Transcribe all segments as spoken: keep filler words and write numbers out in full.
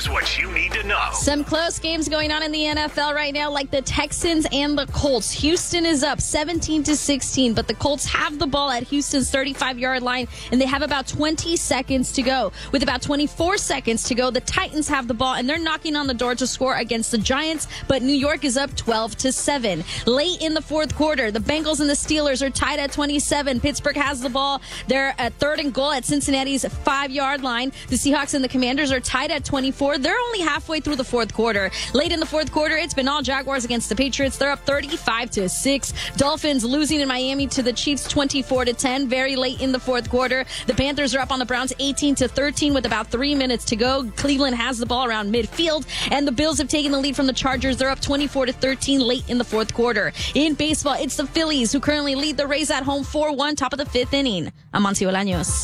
Here's what you need to know. Some close games going on in the N F L right now, like the Texans and the Colts. Houston is up seventeen to sixteen, but the Colts have the ball at Houston's thirty-five-yard line, and they have about twenty seconds to go. With about twenty-four seconds to go, the Titans have the ball, and they're knocking on the door to score against the Giants, but New York is up twelve to seven. Late in the fourth quarter, the Bengals and the Steelers are tied at twenty-seven. Pittsburgh has the ball. They're at third and goal at Cincinnati's five-yard line. The Seahawks and the Commanders are tied at twenty-four. They're only halfway through the fourth quarter. Late in the fourth quarter, it's been all Jaguars against the Patriots. They're up thirty-five to six. Dolphins losing in Miami to the Chiefs twenty-four to ten. Very late in the fourth quarter. The Panthers are up on the Browns eighteen to thirteen with about three minutes to go. Cleveland has the ball around midfield, and the Bills have taken the lead from the Chargers. They're up twenty-four to thirteen late in the fourth quarter. In baseball, it's the Phillies who currently lead the Rays at home four one, top of the fifth inning. I'm Amancio Bolaños.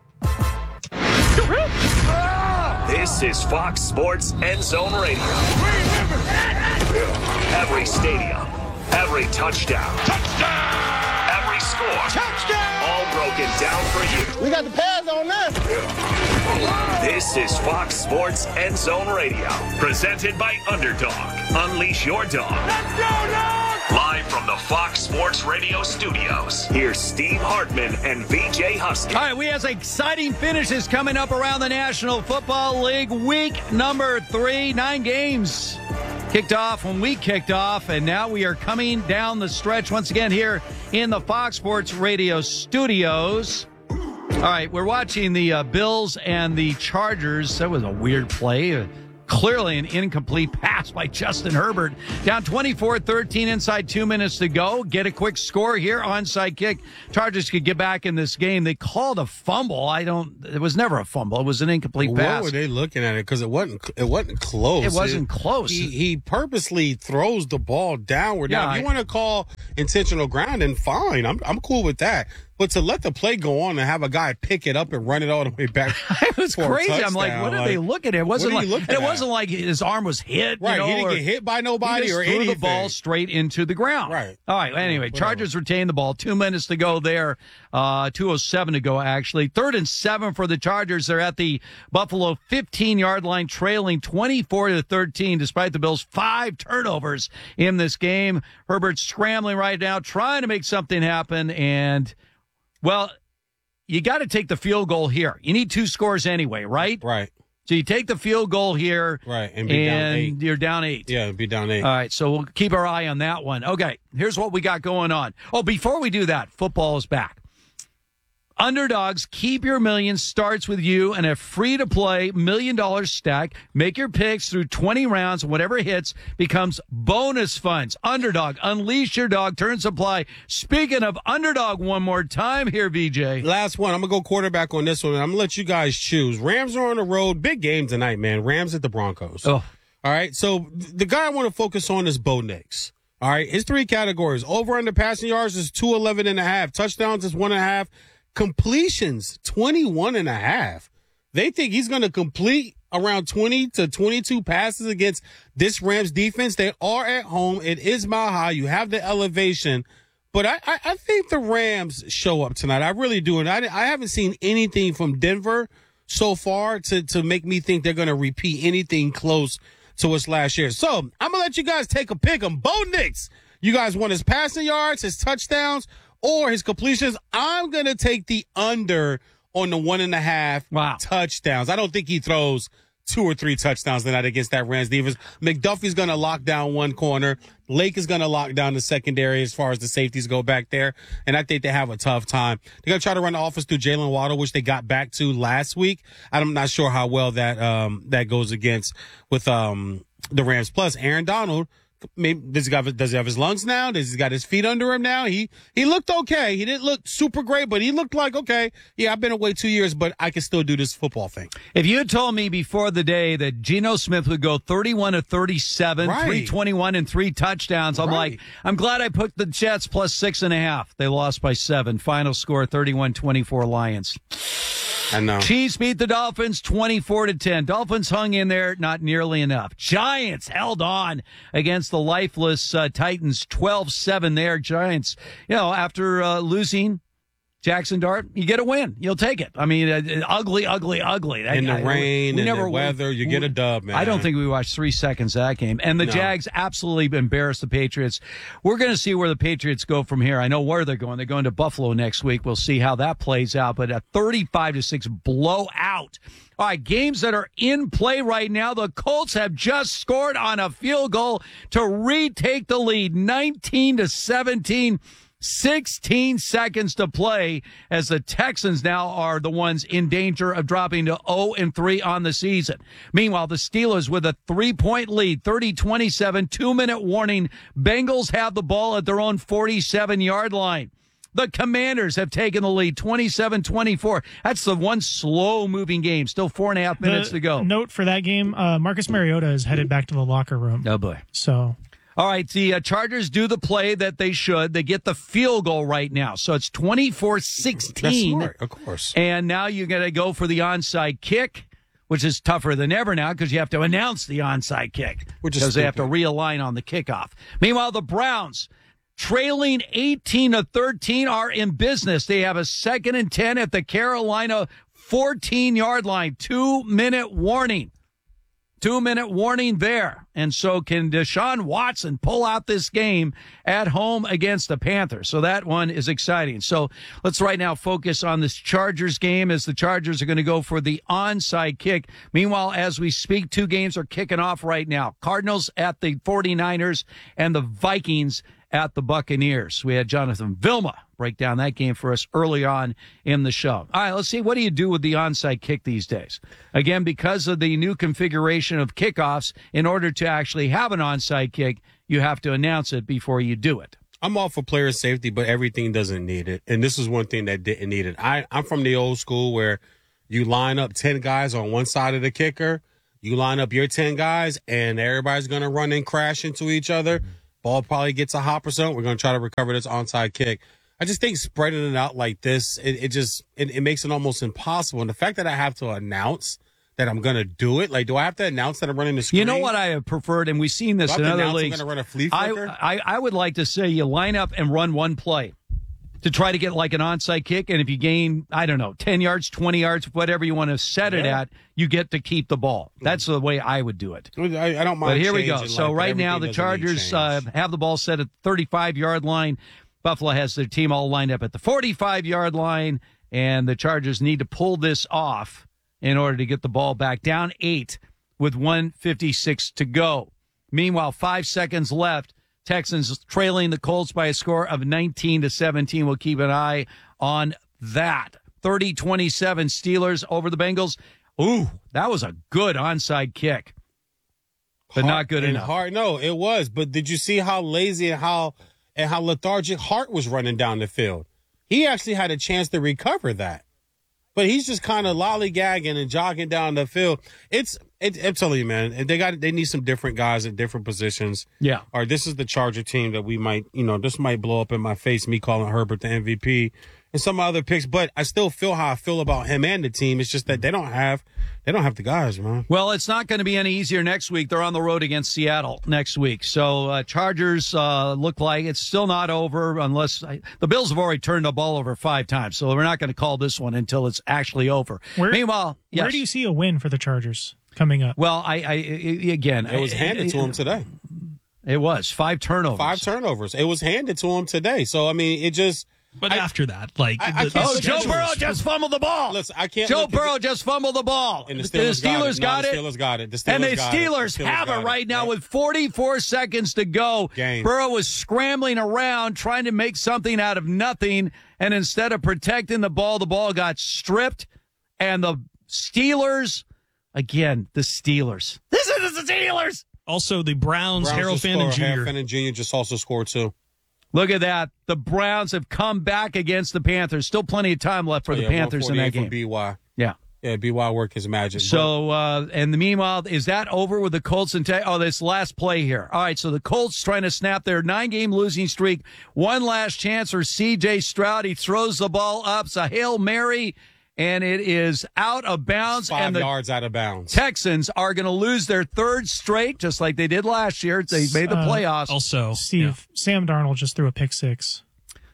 This is Fox Sports End Zone Radio. Every stadium, every touchdown, touchdown, every score, touchdown, all broken down for you. We got the pads on this. This is Fox Sports End Zone Radio, presented by Underdog. Unleash your dog. Let's go, dog! Live from the Fox Sports Radio studios, here's Steve Hartman and V J Husky. All right, we have exciting finishes coming up around the National Football League. Week number three, nine games kicked off when we kicked off, and now we are coming down the stretch once again here in the Fox Sports Radio studios. All right, we're watching the uh, Bills and the Chargers. That was a weird play. Uh, Clearly an incomplete pass by Justin Herbert. Down twenty-four thirteen, inside two minutes to go. Get a quick score here. Onside kick. Chargers could get back in this game. They called a fumble. I don't, it was never a fumble. It was an incomplete what pass. What were they looking at it? Because it wasn't, it wasn't close. It wasn't it, close. He, he purposely throws the ball downward. Yeah, now, if you I, want to call intentional grounding, fine. I'm, I'm cool with that. But to let the play go on and have a guy pick it up and run it all the way back, it was crazy. I'm like, what are like, they looking at? It wasn't like, and it at? wasn't like his arm was hit, right? You know, he didn't or, get hit by nobody he just or threw anything. the ball straight into the ground. Right. All right. Anyway, Whatever. Chargers retain the ball. Two minutes to go there. Uh, two oh seven to go actually. Third and seven for the Chargers. They're at the Buffalo fifteen-yard line, trailing twenty-four to thirteen, despite the Bills' five turnovers in this game. Herbert's scrambling right now, trying to make something happen, and well. You got to take the field goal here. You need two scores anyway, right? Right. So you take the field goal here, right, and, be and down eight. You're down eight. Yeah, be down eight. All right, so we'll keep our eye on that one. Okay, here's what we got going on. Oh, before we do that, football is back. Underdogs, Keep Your Millions starts with you and a free-to-play million-dollar stack. Make your picks through twenty rounds, and whatever hits becomes bonus funds. Underdog, unleash your dog, turn supply. Speaking of Underdog, one more time here, V J. Last one. I'm going to go quarterback on this one. I'm going to let you guys choose. Rams are on the road. Big game tonight, man. Rams at the Broncos. Oh. All right, so the guy I want to focus on is Bo Nix. All right, his three categories. Over under passing yards is two eleven and a half. Touchdowns is one and a half. Completions, twenty-one and a half. They think he's going to complete around twenty to twenty-two passes against this Rams defense. They are at home. It is Mile High. You have the elevation. But I, I, I think the Rams show up tonight. I really do. And I, I haven't seen anything from Denver so far to, to make me think they're going to repeat anything close to us last year. So I'm going to let you guys take a pick on Bo Nix. You guys want his passing yards, his touchdowns, or his completions. I'm going to take the under on the one and a half wow. touchdowns. I don't think he throws two or three touchdowns tonight against that Rams defense. McDuffie's going to lock down one corner. Lake is going to lock down the secondary as far as the safeties go back there. And I think they have a tough time. They're going to try to run the offense through Jalen Waddle, which they got back to last week. I'm not sure how well that, um, that goes against with, um, the Rams. Plus Aaron Donald. Maybe does he got does he have his lungs now? Does he got his feet under him now? He he looked okay. He didn't look super great, but he looked like okay. Yeah, I've been away two years, but I can still do this football thing. If you had told me before the day that Geno Smith would go thirty-one to thirty-seven, right. three twenty-one and three touchdowns, I'm right. like, I'm glad I put the Jets plus six and a half. They lost by seven. Final score thirty-one twenty-four Lions. I know. Chiefs beat the Dolphins twenty-four to ten. Dolphins hung in there, not nearly enough. Giants held on against the lifeless uh, Titans twelve seven there. Giants, you know, after uh, losing Jackson Dart, you get a win. You'll take it. I mean, uh, ugly, ugly, ugly. That, in the I, rain, we in never, the weather, you we, get a dub, man. I don't think we watched three seconds of that game. And the No. Jags absolutely embarrassed the Patriots. We're going to see where the Patriots go from here. I know where they're going. They're going to Buffalo next week. We'll see how that plays out. But a thirty-five to six blowout. All right, games that are in play right now. The Colts have just scored on a field goal to retake the lead, nineteen to seventeen. sixteen seconds to play as the Texans now are the ones in danger of dropping to oh and three on the season. Meanwhile, the Steelers with a three-point lead, thirty twenty-seven, two-minute warning. Bengals have the ball at their own forty-seven-yard line. The Commanders have taken the lead, twenty-seven twenty-four. That's the one slow-moving game. Still four and a half minutes the to go. Note for that game, uh, Marcus Mariota is headed back to the locker room. Oh, boy. So... All right, the uh, Chargers do the play that they should. They get the field goal right now. So it's twenty-four sixteen. That's smart, of course. And now you're going to go for the onside kick, which is tougher than ever now because you have to announce the onside kick. Which is because they have to stupid. realign on the kickoff. Meanwhile, the Browns, trailing eighteen to thirteen, are in business. They have a second and ten at the Carolina fourteen-yard line. Two-minute warning. Two-minute warning there. And so can Deshaun Watson pull out this game at home against the Panthers? So that one is exciting. So let's right now focus on this Chargers game as the Chargers are going to go for the onside kick. Meanwhile, as we speak, two games are kicking off right now. Cardinals at the forty-niners and the Vikings at the Buccaneers. We had Jonathan Vilma break down that game for us early on in the show. All right, let's see. What do you do with the onside kick these days? Again, because of the new configuration of kickoffs, in order to actually have an onside kick, you have to announce it before you do it. I'm all for player safety, but everything doesn't need it. And this is one thing that didn't need it. I, I'm from the old school where you line up ten guys on one side of the kicker, you line up your ten guys, and everybody's going to run and crash into each other. Ball probably gets a hop or something. We're going to try to recover this onside kick. I just think spreading it out like this, it, it just it, it makes it almost impossible. And the fact that I have to announce that I'm going to do it, like, do I have to announce that I'm running the screen? You know what I have preferred, and we've seen this Do I in have to other announce I'm leagues. gonna run a flea I, flicker? I, I would like to say you line up and run one play to try to get like an onside kick, and if you gain, I don't know, ten yards, twenty yards, whatever you want to set it Yeah. at, you get to keep the ball. That's the way I would do it. I, I don't mind. But here we go. changing, So like, right now everything the doesn't need Chargers uh, change. have the ball set at the thirty-five-yard line. Buffalo has their team all lined up at the forty-five-yard line, and the Chargers need to pull this off in order to get the ball back down eight with one fifty-six to go. Meanwhile, five seconds left. Texans trailing the Colts by a score of nineteen to seventeen. We'll keep an eye on that. thirty twenty-seven Steelers over the Bengals. Ooh, that was a good onside kick, but Hart not good and enough. Hart, no, it was. But did you see how lazy and how and how lethargic Hart was running down the field? He actually had a chance to recover that, but he's just kind of lollygagging and jogging down the field. It's, it, I'm telling you, man, they got they need some different guys at different positions. Yeah. All right, this is the Charger team that we might, you know, this might blow up in my face, me calling Herbert the M V P and some other picks, but I still feel how I feel about him and the team. It's just that they don't have, they don't have the guys, man. Well, it's not going to be any easier next week. They're on the road against Seattle next week. So uh, Chargers uh, look like it's still not over unless I, the Bills have already turned the ball over five times. So we're not going to call this one until it's actually over. Where, Meanwhile, yes. where do you see a win for the Chargers coming up? Well, I, I, I again, It was handed to him today. It was five turnovers. Five turnovers. It was handed to him today. So, I mean, it just. But I- after that, like, I- I the- can't Oh, look Joe at Burrow just fumbled the ball. Listen, I can't Joe look at Burrow the- just fumbled the ball. And the Steelers, Steelers got got it. it. No, the Steelers got it. The Steelers And the got it. Steelers The Steelers have got it it. right now Yep. with forty-four seconds to go. Game. Burrow was scrambling around trying to make something out of nothing, and instead of protecting the ball, the ball got stripped, and the Steelers, again, the Steelers. This is the Steelers. also the Browns, Browns Harold just Fannin scored. Harold Junior Fannin Junior just also scored too. Look at that. The Browns have come back against the Panthers. Still plenty of time left for Oh, the yeah, Panthers in that one forty-eight game. for B Y. Yeah. Yeah, B Y worked his magic. So, uh, and the meanwhile, is that over with the Colts and, te- oh, this last play here. All right. So the Colts trying to snap their nine game losing streak. One last chance for C J Stroud. He throws the ball up. It's a Hail Mary, and it is out of bounds. five and the yards out of bounds. Texans are going to lose their third straight, just like they did last year. They made the Uh, playoffs. Also, Steve, yeah. Sam Darnold just threw a pick six.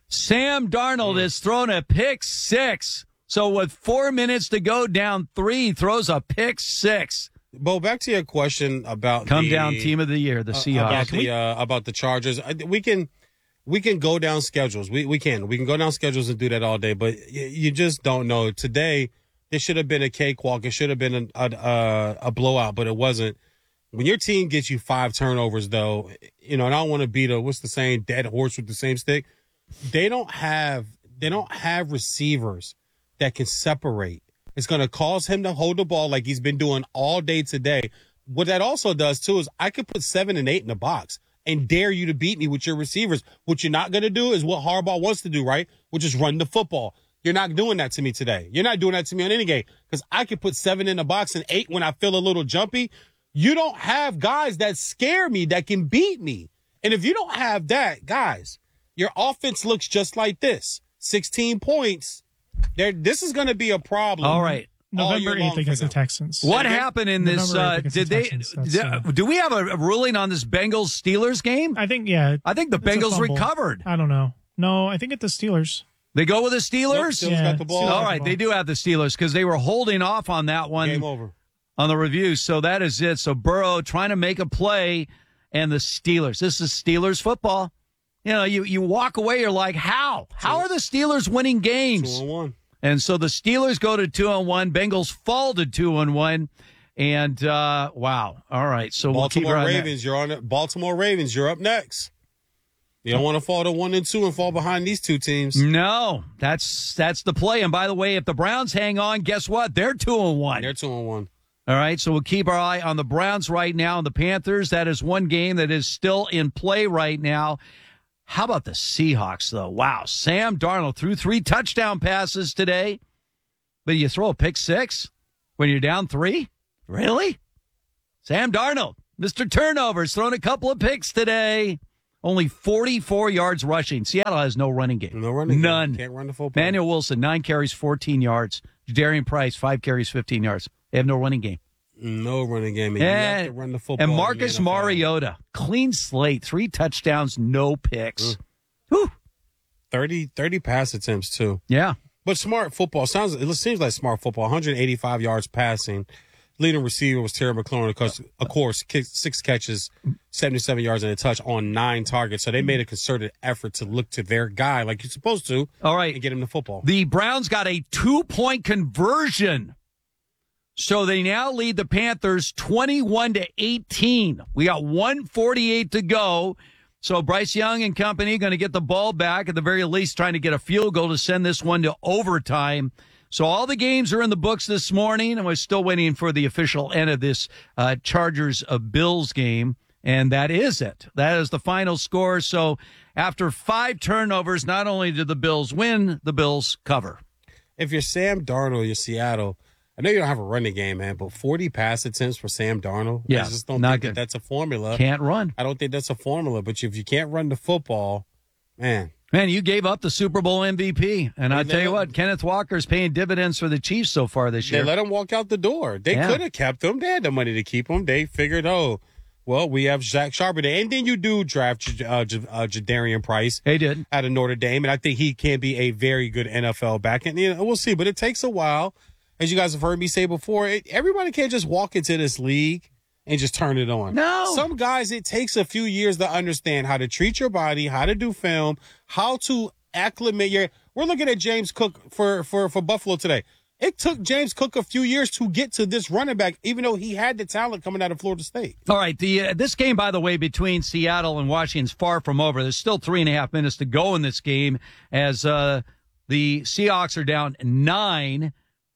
Sam Darnold Mm. has thrown a pick six. So with four minutes to go, down three, he throws a pick six. Bo, back to your question about Come the, down team of the year, the uh, Seahawks. about the uh, about the Chargers. I- We can we can go down schedules. We we can we can go down schedules and do that all day. But you, you just don't know. Today, it should have been a cakewalk. It should have been a, a a blowout, but it wasn't. When your team gets you five turnovers, though, you know, and I don't want to beat a what's the saying, dead horse with the same stick. They don't have they don't have receivers that can separate. It's going to cause him to hold the ball like he's been doing all day today. What that also does, too, is I could put seven and eight in the box and dare you to beat me with your receivers. What you're not going to do is what Harbaugh wants to do, right? Which is run the football. You're not doing that to me today. You're not doing that to me on any game because I could put seven in the box and eight when I feel a little jumpy. You don't have guys that scare me that can beat me. And if you don't have that, guys, your offense looks just like this. sixteen points. There, this is going to be a problem. All right. all November year long eighth against for the them. Texans. What again? happened in this? November Uh, eighth against did the they? Texans. That's, did- uh, do we have a ruling on this Bengals Steelers game? I think, yeah. I think the it's a Bengals fumble. recovered. I don't know. No, I think it's the Steelers. They go with the Nope, Steelers. Steelers Yeah, got the ball. Steelers. All right, they do have the Steelers because they were holding off on that one Game over. on the review. So that is it. So Burrow trying to make a play, and the Steelers. This is Steelers football. You know, you, you walk away, you're like, how? How are the Steelers winning Two games? and one. And so the Steelers go to two and one. Bengals fall to two and one. And uh, wow. All right. So we'll keep Baltimore our eye on that. Ravens, you're on it. Baltimore Ravens, you're up next. You don't want to fall to one and two and fall behind these two teams. No, that's that's the play. And by the way, if the Browns hang on, guess what? They're two and one. They're two and one. All right, so we'll keep our eye on the Browns right now and the Panthers. That is one game that is still in play right now. How about the Seahawks, though? Wow, Sam Darnold threw three touchdown passes today, but you throw a pick six when you're down three? Really? Sam Darnold, Mister Turnovers, thrown a couple of picks today. Only forty-four yards rushing. Seattle has no running game. No running game. None. Can't run the football. Manuel Wilson, nine carries, fourteen yards. Jadarian Price, five carries, fifteen yards. They have no running game. No running game. And you have to run the football. and in the Marcus N F L. Mariota, clean slate, three touchdowns, no picks. Whew. thirty, thirty pass attempts, too. Yeah. But smart football. Sounds. It seems like smart football. one hundred eighty-five yards passing. Leading receiver was Terry McLaurin, of course, of course kick, six catches, seventy-seven yards and a touch on nine targets. So they made a concerted effort to look to their guy like you're supposed to. All right. And get him the football. The Browns got a two-point conversion. So they now lead the Panthers twenty-one to eighteen. We got one forty-eight to go. So Bryce Young and company going to get the ball back, at the very least trying to get a field goal to send this one to overtime. So all the games are in the books this morning, and we're still waiting for the official end of this uh, Chargers of Bills game. And that is it. That is the final score. So after five turnovers, not only did the Bills win, the Bills cover. If you're Sam Darnold, you're Seattle. I know you don't have a running game, man, but forty pass attempts for Sam Darnold. Yeah, I just don't not think good. that that's a formula. Can't run. I don't think that's a formula. But if you can't run the football, man. Man, you gave up the Super Bowl M V P. And I They tell you let- what, Kenneth Walker's paying dividends for the Chiefs so far this They year. let him walk out the door. They Yeah. could have kept him. They had the money to keep him. They figured, oh, well, we have Zach Charbonnet. And then you do draft J- uh, J- uh, Jadarian Price They did. out of Notre Dame. And I think he can be a very good N F L back. And you know, we'll see. But it takes a while. As you guys have heard me say before, it, everybody can't just walk into this league and just turn it on. No. Some guys, it takes a few years to understand how to treat your body, how to do film, how to acclimate your. We're looking at James Cook for, for, for Buffalo today. It took James Cook a few years to get to this running back, even though he had the talent coming out of Florida State. All right. The uh, this game, by the way, between Seattle and Washington's far from over. There's still three and a half minutes to go in this game as uh, the Seahawks are down nine.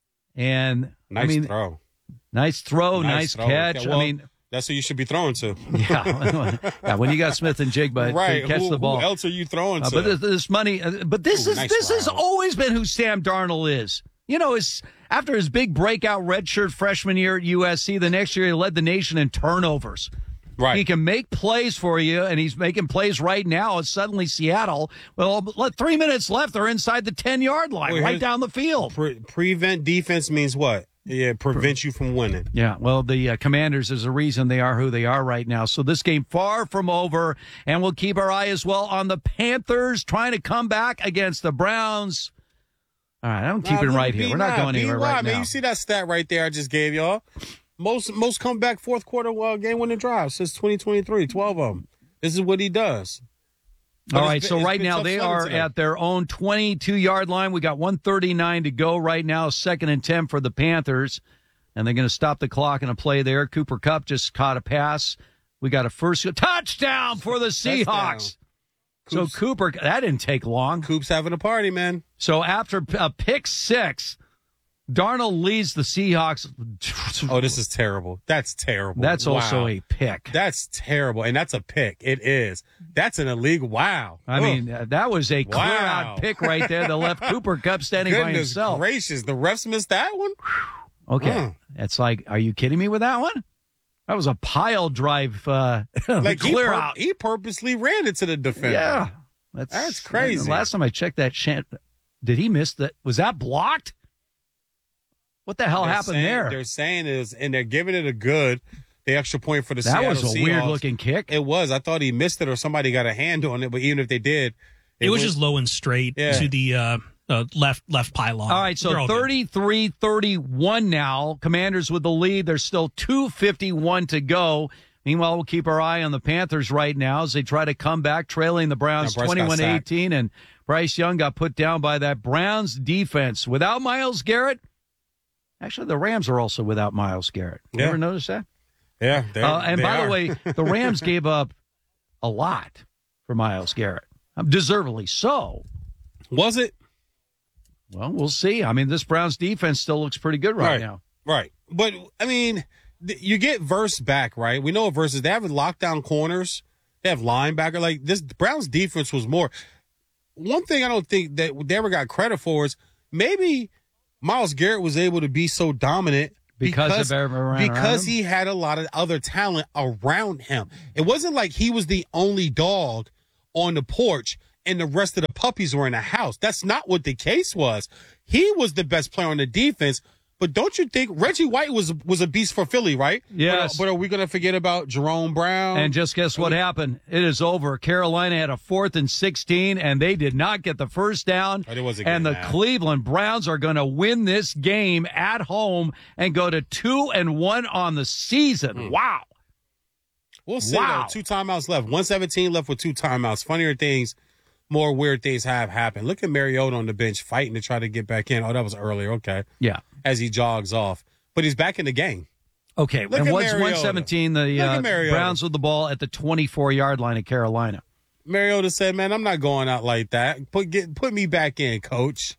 And Nice I mean, throw. nice throw, nice, throw. catch. Yeah, well, I mean, that's who you should be throwing to. yeah, yeah. When you got Smith and Jigba right. to catch who, the ball. Who else are you throwing Uh, to? but this, this money, uh, but this Ooh, is nice this has route. always been who Sam Darnold is. You know, his after his big breakout redshirt freshman year at U S C, the next year he led the nation in turnovers. right. He can make plays for you, and he's making plays right now. It's suddenly Seattle. Well, let three minutes left. They're inside the ten-yard line, Wait, right here's- down the field. Pre- prevent defense means what? Yeah, prevent you from winning. Yeah, well, the uh, Commanders is the reason they are who they are right now. So this game far from over, and we'll keep our eye as well on the Panthers trying to come back against the Browns. All right, I'm keeping nah, right here. We're not nah, going anywhere why, right man. now. You see that stat right there I just gave y'all? Most most comeback fourth quarter uh, game winning drives since twenty twenty-three, twelve of them. This is what he does. But All right, been, so right been now tough they sledding are today. at their own twenty-two-yard line. We got one thirty-nine to go right now, second and ten for the Panthers, and they're going to stop the clock in a play there. Cooper Kupp just caught a pass. We got a first touchdown for the Seahawks. So Coops, Cooper, that didn't take long. Coop's having a party, man. So after a pick six, Darnold leads the Seahawks. Oh, this is terrible. That's terrible. That's Wow. also a pick. That's terrible, and that's a pick. It is. That's in a league. Wow. I Ugh. mean, uh, that was a clear Wow. out pick right there that left Cooper Kupp standing by Goodness himself. gracious, the refs missed that one. Okay. Mm. It's like, are you kidding me with that one? That was a pile drive uh, Like he, clear pur- out. he purposely ran into the defender. Yeah. That's, That's crazy. The last time I checked that, shan- did he miss that? Was that blocked? What the hell They're happened saying, there? They're saying is, and they're giving it a good, the extra point for the That Seattle was a Seahawks. weird looking kick. It was. I thought he missed it or somebody got a hand on it, but even if they did, It was just low and straight Yeah. to the uh, uh, left left pylon. All right, so They're all good. thirty-three thirty-one now. Commanders with the lead. There's still two fifty-one to go. Meanwhile, we'll keep our eye on the Panthers right now as they try to come back, trailing the Browns Yeah, Bryce got twenty-one eighteen. sacked. And Bryce Young got put down by that Browns defense. Without Myles Garrett, actually, the Rams are also without Myles Garrett. You Yeah. ever notice that? Yeah. they- Uh, and they by are. the way, the Rams gave up a lot for Myles Garrett. Um, deservedly so. was it? Well, we'll see. I mean, this Browns defense still looks pretty good right, Right. now. Right. But, I mean, th- you get Verse back, right? We know Versus. They have lockdown corners. They have linebacker. Like, this Browns defense was more. One thing I don't think that they ever got credit for is maybe Myles Garrett was able to be so dominant Because because, of everyone around because him? he had a lot of other talent around him. It wasn't like he was the only dog on the porch and the rest of the puppies were in the house. That's not what the case was. He was the best player on the defense. But don't you think Reggie White was was a beast for Philly, right? Yes. But, but are we going to forget about Jerome Brown? And just guess what happened? It is over. Carolina had a fourth and sixteen, and they did not get the first down. Oh, they wasn't and the getting that. Cleveland Browns are going to win this game at home and go to two and one on the season. Mm. Wow. We'll see. Wow. Though. Two timeouts left. one seventeen left with two timeouts. Funnier things, more weird things have happened. Look at Mariota on the bench fighting to try to get back in. Oh, that was earlier. Okay. Yeah. As he jogs off. But he's back in the game. Okay. Look and at once Mariota. one seventeen, the Look at uh, Mariota. Browns with the ball at the twenty-four-yard line of Carolina. Mariota said, man, I'm not going out like that. Put get put me back in, coach.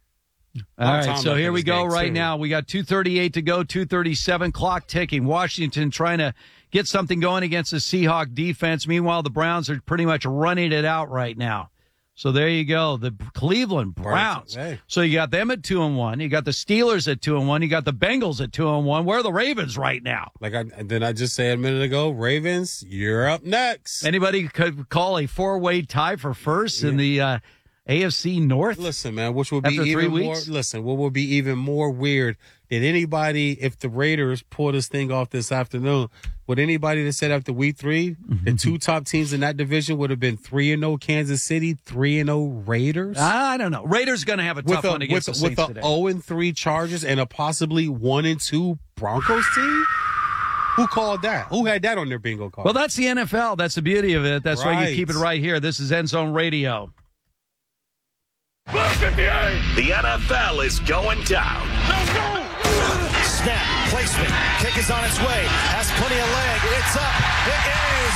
All Long right, time so left here in we this go game, right too. now. We got two thirty-eight to go, two thirty-seven, clock ticking. Washington trying to get something going against the Seahawk defense. Meanwhile, the Browns are pretty much running it out right now. So there you go, the Cleveland Browns. Hey. So you got them at two and one. You got the Steelers at two and one. You got the Bengals at two and one. Where are the Ravens right now? Like I did I just say a minute ago, Ravens, you're up next. Anybody could call a four-way tie for first in the uh, A F C North? Listen, man, which would be After three even more. weeks? Listen, what would be even more weird? Did anybody, if the Raiders pull this thing off this afternoon, would anybody that said after week three, Mm-hmm. the two top teams in that division would have been three and zero Kansas City, three and zero Raiders, I don't know. Raiders going to have a tough with a one against with, the with Saints a today. zero and three Chargers and a possibly one and two Broncos team? Who called that? Who had that on their bingo card? Well, that's the N F L. That's the beauty of it. That's why you Right. keep it right here. This is End Zone Radio. The N F L is going down. Snap, placement, kick is on its way, has plenty of leg, it's up, it is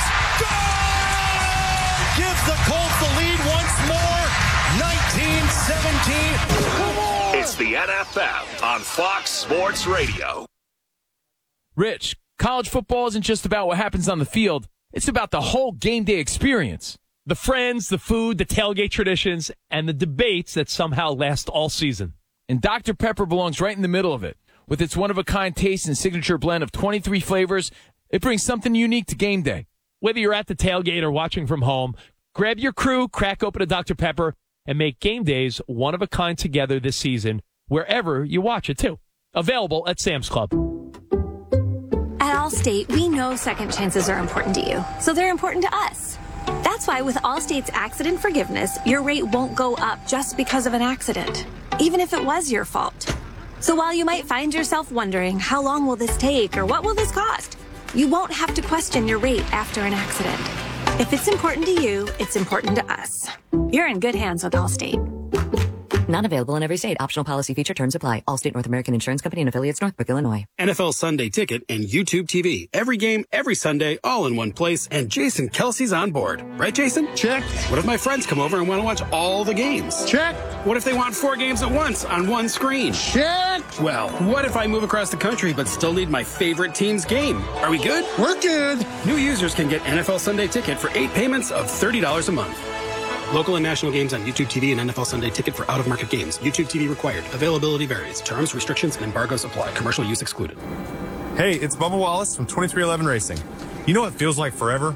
goal! Gives the Colts the lead once more, nineteen seventeen. It's the N F L on Fox Sports Radio. Rich, college football isn't just about what happens on the field. It's about the whole game day experience. The friends, the food, the tailgate traditions, and the debates that somehow last all season. And Doctor Pepper belongs right in the middle of it. With its one-of-a-kind taste and signature blend of twenty-three flavors, it brings something unique to game day. Whether you're at the tailgate or watching from home, grab your crew, crack open a Doctor Pepper, and make game days one-of-a-kind together this season, wherever you watch it, too. Available at Sam's Club. At Allstate, we know second chances are important to you, so they're important to us. That's why with Allstate's accident forgiveness, your rate won't go up just because of an accident, even if it was your fault. So while you might find yourself wondering, how long will this take or what will this cost? You won't have to question your rate after an accident. If it's important to you, it's important to us. You're in good hands with Allstate. Not available in every state. Optional policy feature terms apply. Allstate North American Insurance Company and affiliates, Northbrook, Illinois. N F L Sunday Ticket and YouTube T V. Every game, every Sunday, all in one place. And Jason Kelsey's on board. Right, Jason? Check. What if my friends come over and want to watch all the games? Check. What if they want four games at once on one screen? Check. Well, what if I move across the country but still need my favorite team's game? Are we good? We're good. New users can get N F L Sunday Ticket for eight payments of thirty dollars a month. Local and national games on YouTube T V and N F L Sunday Ticket for out-of-market games. YouTube T V required. Availability varies. Terms, restrictions, and embargoes apply. Commercial use excluded. Hey, it's Bubba Wallace from twenty-three eleven Racing. You know what feels like forever?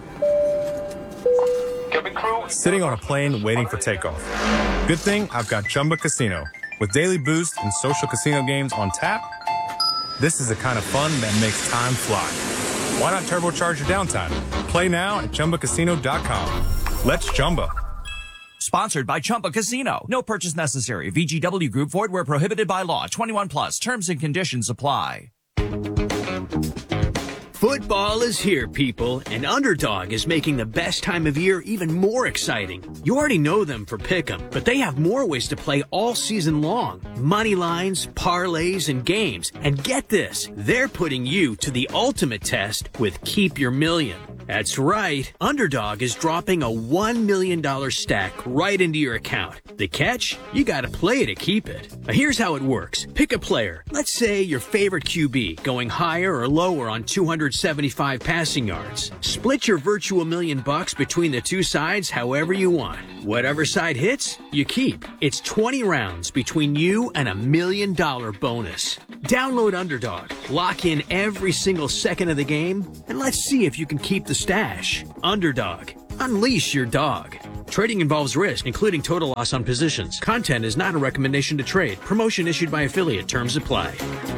Sitting on a plane waiting for takeoff. Good thing I've got Chumba Casino. With daily boost and social casino games on tap, this is the kind of fun that makes time fly. Why not turbocharge your downtime? Play now at Chumba Casino dot com. Let's Chumba. Sponsored by Chumba Casino. No purchase necessary. V G W Group. Void where prohibited by law. twenty-one plus. Terms and conditions apply. Football is here, people, and Underdog is making the best time of year even more exciting. You already know them for Pick'em, but they have more ways to play all season long. Money lines, parlays, and games. And get this, they're putting you to the ultimate test with Keep Your Million. That's right. Underdog is dropping a one million dollars stack right into your account. The catch? You gotta play to keep it. Now here's how it works. Pick a player. Let's say your favorite Q B, going higher or lower on two hundred seventy-five passing yards. Split your virtual million bucks between the two sides however you want. Whatever side hits, you keep. It's twenty rounds between you and a million dollar bonus. Download Underdog, lock in every single second of the game, and let's see if you can keep the stash. Underdog. Unleash your dog. Trading involves risk, including total loss on positions. Content is not a recommendation to trade. Promotion issued by affiliate. Terms apply.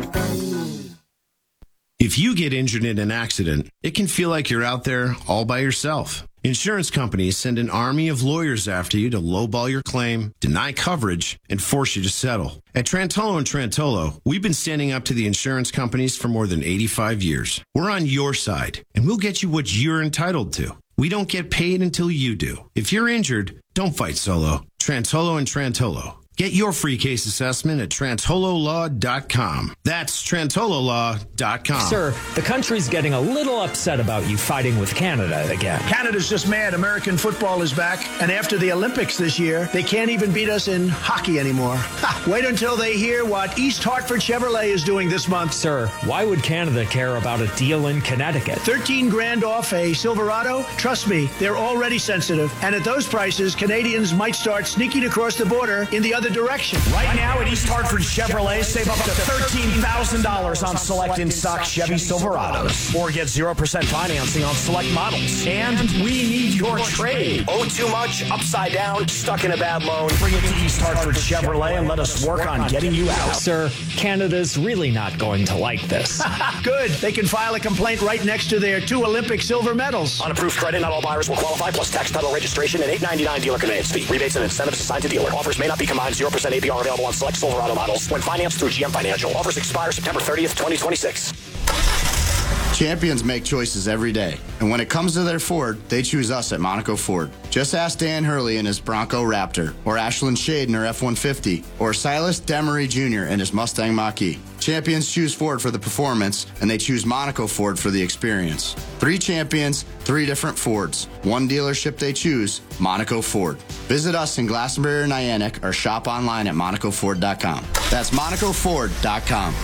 If you get injured in an accident, it can feel like you're out there all by yourself. Insurance companies send an army of lawyers after you to lowball your claim, deny coverage, and force you to settle. At Trantolo and Trantolo, we've been standing up to the insurance companies for more than eighty-five years. We're on your side, and we'll get you what you're entitled to. We don't get paid until you do. If you're injured, don't fight solo. Trantolo and Trantolo. Get your free case assessment at Trantolo Law dot com. That's Trantolo Law dot com. Sir, the country's getting a little upset about you fighting with Canada again. Canada's just mad. American football is back. And after the Olympics this year, they can't even beat us in hockey anymore. Ha, wait until they hear what East Hartford Chevrolet is doing this month. Sir, why would Canada care about a deal in Connecticut? thirteen grand off a Silverado? Trust me, they're already sensitive. And at those prices, Canadians might start sneaking across the border in the other direction. Right now at East Hartford Chevrolet, save up to thirteen thousand dollars on select in-stock Chevy Silverados. Or get zero percent financing on select models. And we need your trade. Owe too much, upside down, stuck in a bad loan. Bring it to East Hartford Chevrolet and let us work on getting you out. Sir, Canada's really not going to like this. Good. They can file a complaint right next to their two Olympic silver medals. On approved credit, not all buyers will qualify, plus tax, title, registration, and eight ninety-nine dealer conveyance fee. Rebates and incentives assigned to dealer. Offers may not be combined. zero percent A P R available on select Silverado models when financed through G M Financial. Offers expire September thirtieth, twenty twenty-six. Champions make choices every day, and when it comes to their Ford, they choose us at Monaco Ford. Just ask Dan Hurley in his Bronco Raptor, or Ashlyn Shade in her F one fifty, or Silas Demery Junior in his Mustang Mach-E. Champions choose Ford for the performance, and they choose Monaco Ford for the experience. Three champions, three different Fords. One dealership they choose, Monaco Ford. Visit us in Glastonbury or Niantic, or shop online at Monaco Ford dot com. That's Monaco Ford dot com.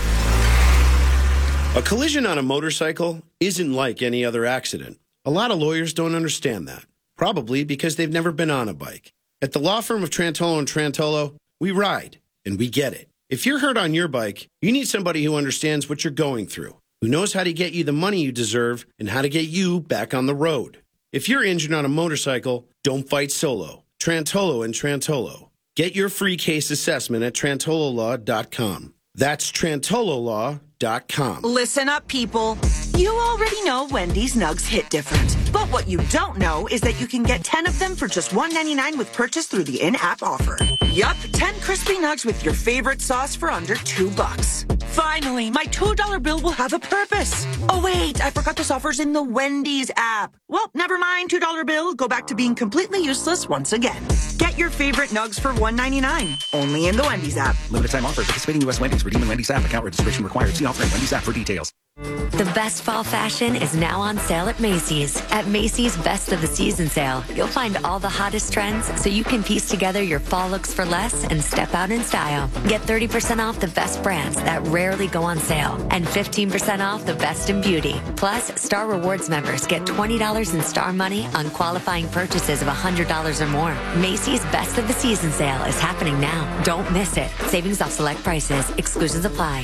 A collision on a motorcycle isn't like any other accident. A lot of lawyers don't understand that, probably because they've never been on a bike. At the law firm of Trantolo and Trantolo, we ride, and we get it. If you're hurt on your bike, you need somebody who understands what you're going through, who knows how to get you the money you deserve and how to get you back on the road. If you're injured on a motorcycle, don't fight solo. Trantolo and Trantolo. Get your free case assessment at Trantolo Law dot com. That's Trantolo Law dot com. Listen up, people. You already know Wendy's Nugs hit different. But what you don't know is that you can get ten of them for just one ninety-nine with purchase through the in-app offer. Yup, ten crispy nugs with your favorite sauce for under two bucks. Finally, my two dollar bill will have a purpose. Oh, wait, I forgot this offer's in the Wendy's app. Well, never mind, two dollar bill. Go back to being completely useless once again. Get your favorite nugs for one ninety-nine. Only in the Wendy's app. Limited time offer. Participating U S Wendy's. Redeem in Wendy's app. Account registration required. See offer at Wendy's app for details. The best fall fashion is now on sale at Macy's. At Macy's Best of the Season sale, you'll find all the hottest trends so you can piece together your fall looks for less and step out in style. Get thirty percent off the best brands that rarely go on sale and fifteen percent off the best in beauty. Plus, Star Rewards members get twenty dollars in Star Money on qualifying purchases of one hundred dollars or more. Macy's Best of the Season sale is happening now. Don't miss it. Savings off select prices. Exclusions apply.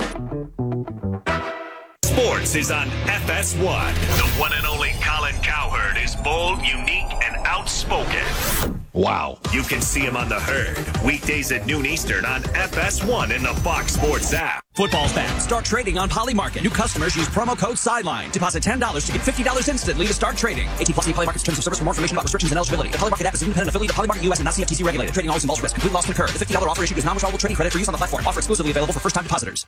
Sports is on F S one. The one and only Colin Cowherd is bold, unique, and outspoken. Wow. You can see him on The Herd, weekdays at noon Eastern on F S one in the Fox Sports app. Football's back. Start trading on Polymarket. New customers use promo code SIDELINE. Deposit ten dollars to get fifty dollars instantly to start trading. eighteen plus, see Polymarket's terms of service for more information about restrictions and eligibility. The Polymarket app is an independent affiliate of Polymarket U S and not C F T C regulated. Trading always involves risk. Complete loss can occur. The fifty dollars offer issued is non-withdrawable trading credit for use on the platform. Offer exclusively available for first-time depositors.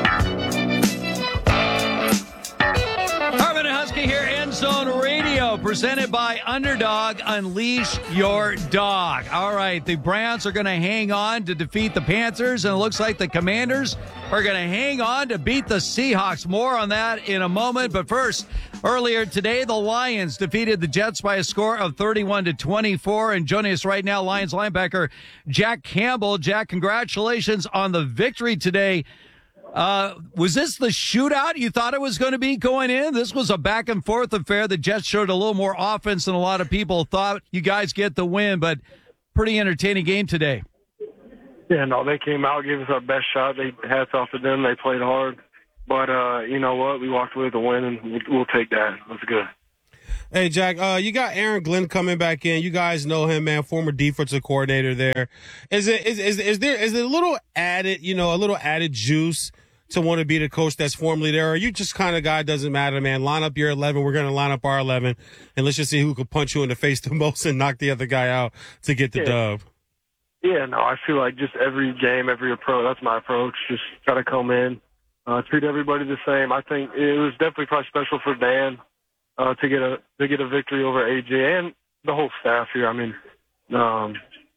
Harmon and Husky here, End Zone Radio, presented by Underdog. Unleash your dog. All right, the Browns are going to hang on to defeat the Panthers, and it looks like the Commanders are going to hang on to beat the Seahawks. More on that in a moment, but first, earlier today, the Lions defeated the Jets by a score of thirty-one to twenty-four, and joining us right now, Lions linebacker Jack Campbell. Jack, congratulations on the victory today. Uh, was this the shootout you thought it was going to be going in? This was a back and forth affair. The Jets showed a little more offense than a lot of people thought. You guys get the win, but pretty entertaining game today. Yeah, no, they came out, gave us our best shot. They hats off to them. They played hard. But uh, you know what? We walked away with a win, and we'll, we'll take that. That's good. Hey, Jack, uh, you got Aaron Glenn coming back in. You guys know him, man, former defensive coordinator there. Is it is is, is there is it a little added, you know, a little added juice to want to be the coach that's formerly there? Or are you just kind of guy, doesn't matter, man, line up your eleven, we're going to line up our eleven, and let's just see who can punch you in the face the most and knock the other guy out to get the yeah. dub? Yeah, no, I feel like just every game, every approach, that's my approach. Just try to come in, uh, treat everybody the same. I think it was definitely probably special for Dan uh, to get a to get a victory over A J and the whole staff here. I mean, um,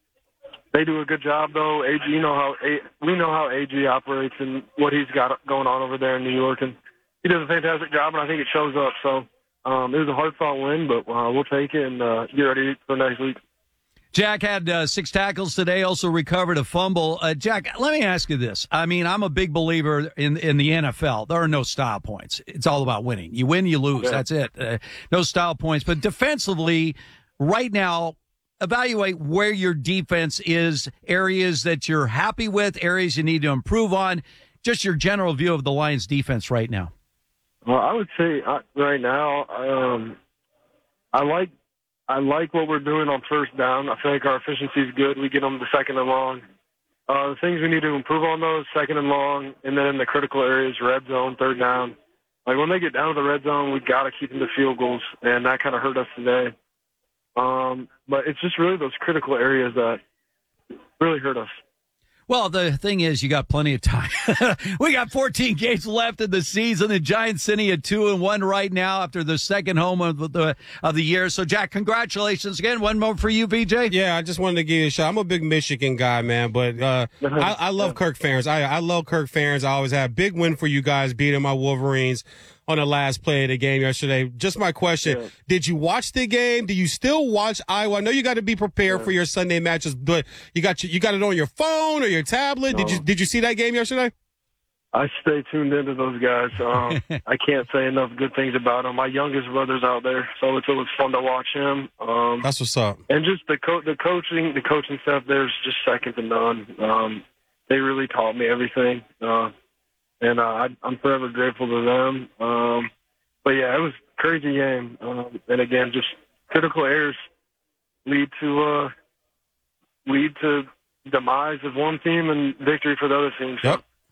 they do a good job, though. A G, you know how a, we know how A G operates and what he's got going on over there in New York, and he does a fantastic job, and I think it shows up. So um, it was a hard-fought win, but uh, we'll take it and uh, get ready for next week. Jack had uh, six tackles today, also recovered a fumble. Uh, Jack, let me ask you this. I mean, I'm a big believer in in the N F L. There are no style points. It's all about winning. You win, you lose. Yeah. That's it. Uh, no style points. But defensively, right now, evaluate where your defense is, areas that you're happy with, areas you need to improve on, just your general view of the Lions defense right now. Well, I would say uh, right now, um, I like I like what we're doing on first down. I feel like our efficiency is good. We get them to second and long. Uh, the things we need to improve on those, second and long, and then in the critical areas, red zone, third down. Like when they get down to the red zone, we got to keep them to field goals, and that kind of hurt us today. Um, but it's just really those critical areas that really hurt us. Well, the thing is, you got plenty of time. We got fourteen games left in the season. The Giants sitting at two and one right now after the second home of the of the year. So, Jack, congratulations again. One more for you, V J. Yeah, I just wanted to give you a shot. I'm a big Michigan guy, man, but uh, I, I love Kirk Ferentz. I, I love Kirk Ferentz. I always have. Big win for you guys, beating my Wolverines on the last play of the game yesterday. Just my question, yeah. Did you watch the game? Do you still watch Iowa? I know you got to be prepared yeah. for your Sunday matches, but you got you got it on your phone or your tablet. No. Did you did you see that game yesterday? I stay tuned into those guys. Um, I can't say enough good things about them. My youngest brother's out there, so it's always fun to watch him. Um, That's what's up. And just the co- the coaching, the coaching staff there's just second to none. Um, they really taught me everything. Uh, And uh, I, I'm forever grateful to them. Um, but, yeah, it was a crazy game. Um, and, again, just critical errors lead to uh, lead to demise of one team and victory for the other team. So yep.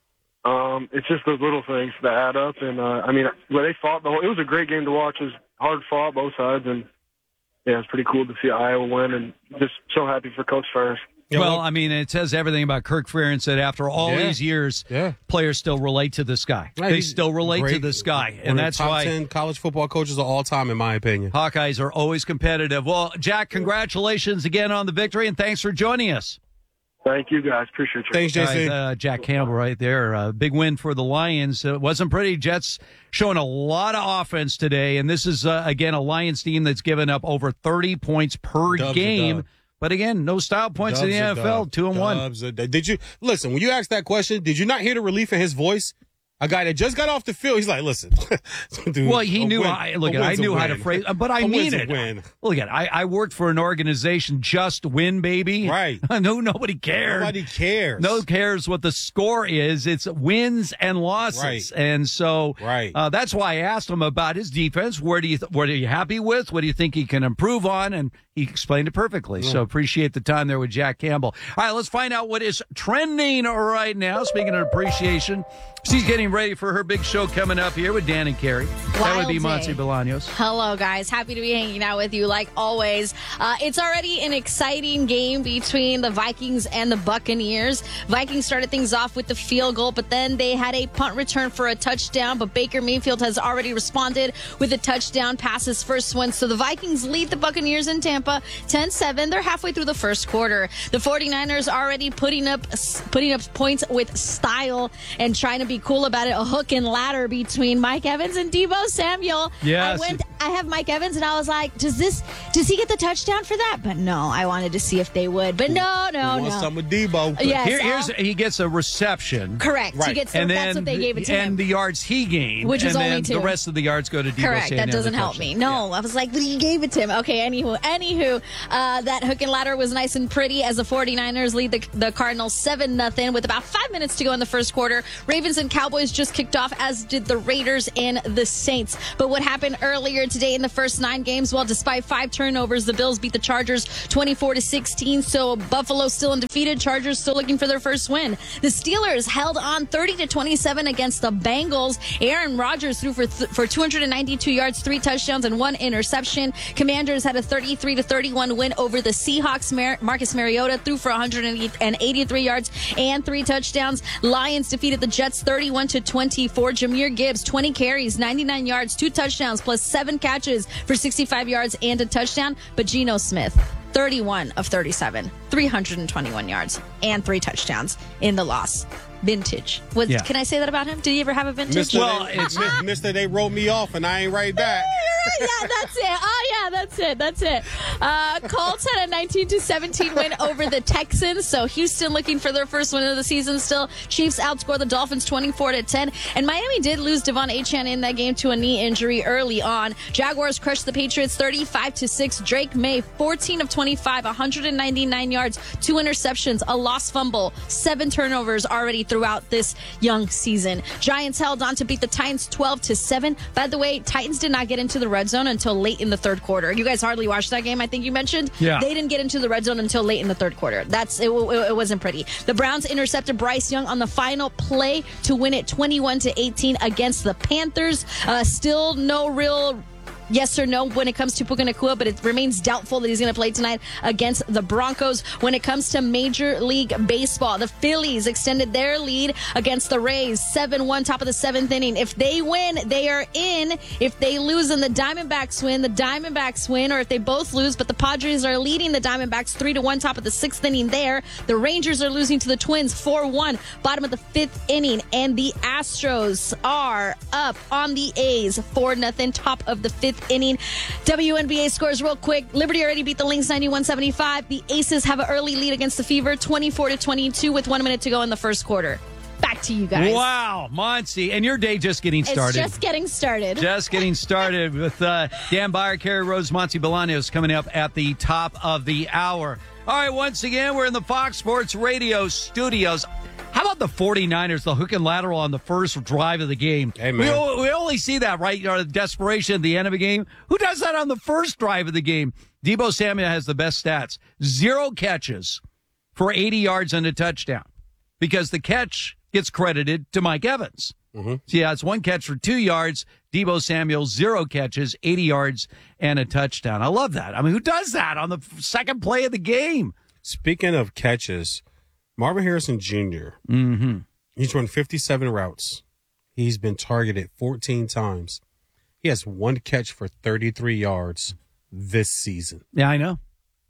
Um, it's just those little things that add up. And, uh, I mean, when they fought the whole, it was a great game to watch. It was hard fought, both sides. And, yeah, it's pretty cool to see Iowa win, and just so happy for Coach Ferris. Well, I mean, it says everything about Kirk Ferentz that after all Yeah. these years, Yeah. players still relate to this guy. Right, They he's still relate to great. this guy, One and of the that's top why ten college football coaches of all time, in my opinion. Hawkeyes are always competitive. Well, Jack, congratulations again on the victory, and thanks for joining us. Thank you, guys. Appreciate you. Thanks, J C. All right, uh, Jack Campbell right there. Uh, big win for the Lions. Uh, it wasn't pretty. Jets showing a lot of offense today, and this is, uh, again, a Lions team that's given up over thirty points per Dubs are game. dub. But again, no style points in Dubs the are N F L, dub. two and one. Dubs are dub. Did you listen when you asked that question? Did you not hear the relief in his voice? A guy that just got off the field, he's like, "Listen, dude, Well, he a knew. win- I, look, a at, I win's a knew how to win. phrase, but I A mean win's a it. win. Look at, I, I worked for an organization, Just Win, baby. Right? No, nobody cares. Nobody cares. No cares what the score is. It's wins and losses, Right. and so Right. uh, that's why I asked him about his defense. Where do you, th- what are you happy with? What do you think he can improve on? And he explained it perfectly. So appreciate the time there with Jack Campbell. All right, let's find out what is trending right now. Speaking of appreciation, she's getting ready for her big show coming up here with Dan and Carrie. That would be Wild Monty day. Bolaños. Hello, guys. Happy to be hanging out with you like always. Uh, it's already an exciting game between the Vikings and the Buccaneers. Vikings started things off with the field goal, but then they had a punt return for a touchdown. But Baker Mayfield has already responded with a touchdown pass, his first one. So the Vikings lead the Buccaneers in Tampa ten seven. They're halfway through the first quarter. The 49ers already putting up putting up points with style and trying to be cool about it. A hook and ladder between Mike Evans and Deebo Samuel. Yes. I went I have Mike Evans, and I was like, does this, does he get the touchdown for that? But no, I wanted to see if they would. But no, no, Want no. some with Debo? Yes, Here, here's I'll- he gets a reception. Correct. He Right. gets the, And that's then what they gave it to and him. the yards he gained, Which is and only then two. the rest of the yards go to Deebo Correct. Samuel. That doesn't help me. No, I was like, but he gave it to him. Okay, anywho, anywho, uh, that hook and ladder was nice and pretty as the 49ers lead the, the Cardinals seven nothing with about five minutes to go in the first quarter. Ravens and Cowboys just kicked off, as did the Raiders and the Saints. But what happened earlier today in the first nine games? Well, despite five turnovers, the Bills beat the Chargers twenty-four to sixteen. So Buffalo still undefeated. Chargers still looking for their first win. The Steelers held on thirty to twenty-seven against the Bengals. Aaron Rodgers threw for th- for two hundred ninety-two yards, three touchdowns, and one interception. Commanders had a thirty-three to thirty-one win over the Seahawks. Mar- Marcus Mariota threw for one hundred eighty-three yards and three touchdowns. Lions defeated the Jets thirty-one to twenty-four. Jameer Gibbs, twenty carries, ninety-nine yards, two touchdowns, plus seven catches for sixty-five yards and a touchdown. But Geno Smith, thirty-one of thirty-seven, three hundred twenty-one yards and three touchdowns in the loss. Vintage. What, Yeah. Can I say that about him? Did he ever have a vintage? Mister Well, they, it's- Mis- Mister They wrote me off, and I ain't right back. Yeah, that's it. Oh, yeah, that's it. That's it. Uh, Colts had a nineteen to seventeen win over the Texans. So Houston looking for their first win of the season still. Chiefs outscored the Dolphins twenty-four to ten. And Miami did lose Devon Achane in that game to a knee injury early on. Jaguars crushed the Patriots thirty-five to six. Drake May, fourteen of twenty-five, one hundred ninety-nine yards, two interceptions, a lost fumble, seven turnovers already throughout this young season. Giants held on to beat the Titans twelve to seven. By the way, Titans did not get into the red zone until late in the third quarter. You guys hardly watched that game, I think you mentioned. Yeah. They didn't get into the red zone until late in the third quarter. That's it, it, it wasn't pretty. The Browns intercepted Bryce Young on the final play to win it twenty-one to eighteen against the Panthers. Uh, still no real yes or no when it comes to Puka Nacua, but it remains doubtful that he's going to play tonight against the Broncos. When it comes to Major League Baseball, the Phillies extended their lead against the Rays, seven one, top of the seventh inning. If they win, they are in. If they lose and the Diamondbacks win, the Diamondbacks win, or if they both lose, but the Padres are leading the Diamondbacks three to one, top of the sixth inning there. The Rangers are losing to the Twins four one, bottom of the fifth inning, and the Astros are up on the A's four nothing, top of the fifth inning. W N B A scores real quick. Liberty already beat the Lynx ninety-one seventy-five. The Aces have an early lead against the Fever twenty-four to twenty-two with one minute to go in the first quarter. Back to you guys. Wow, Monty, and your day just getting started. It's just getting started. Just getting started with uh, Dan Byer, Carrie Rose, Monty Bolaños coming up at the top of the hour. All right, once again, we're in the Fox Sports Radio studios. How about the 49ers, the hook and lateral on the first drive of the game? Hey, we, man. o- we only see that, right? You know, the desperation at the end of a game. Who does that on the first drive of the game? Deebo Samuel has the best stats. Zero catches for eighty yards and a touchdown. Because the catch gets credited to Mike Evans. Mm-hmm. So yeah, it's one catch for two yards. Deebo Samuel, zero catches, eighty yards, and a touchdown. I love that. I mean, who does that on the second play of the game? Speaking of catches, Marvin Harrison Junior Mm-hmm. He's run fifty-seven routes. He's been targeted fourteen times. He has one catch for thirty-three yards this season. Yeah, I know.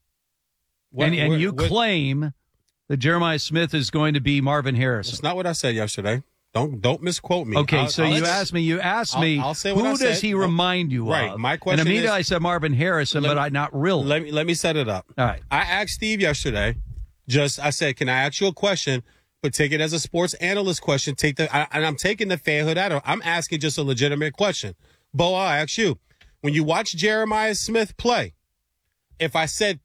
What, and and what, you what, claim that Jeremiah Smith is going to be Marvin Harrison. That's not what I said yesterday. Don't don't misquote me. Okay, I'll, so I'll, you asked me. You asked me. I'll, I'll say what who I does said. he remind you right, of? Right. My question and immediately is, I said Marvin Harrison, but me, I not really. Let me let me set it up. All right. I asked Steve yesterday. Just I said, can I ask you a question? But take it as a sports analyst question. Take the I, and I'm taking the fanhood out of it. I'm asking just a legitimate question. Bo, I'll ask you. When you watch Jeremiah Smith play, if I said,